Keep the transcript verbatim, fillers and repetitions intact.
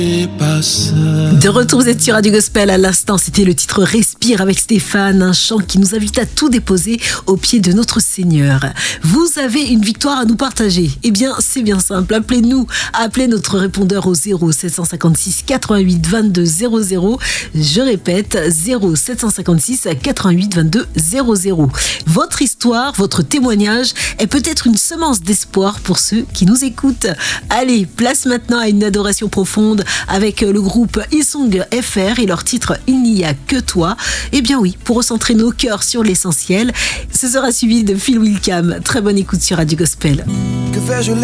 De retour, vous êtes sur Radio Gospel. À l'instant, c'était le titre Respire avec Stéphane, un chant qui nous invite à tout déposer au pied de notre Seigneur. Vous avez une victoire à nous partager. Eh bien, c'est bien simple. Appelez-nous. Appelez notre répondeur au zéro sept cent cinquante-six quatre-vingt-huit vingt-deux zéro zéro. Je répète, zéro sept cent cinquante-six quatre-vingt-huit vingt-deux zéro zéro. Votre histoire, votre témoignage est peut-être une semence d'espoir pour ceux qui nous écoutent. Allez, place maintenant à une adoration profonde avec le groupe Hillsong F R et leur titre Il n'y a que toi. Eh bien oui, pour recentrer nos cœurs sur l'essentiel. Ce sera suivi de Phil Wickham. Très bonne écoute sur Radio Gospel. Que fais-je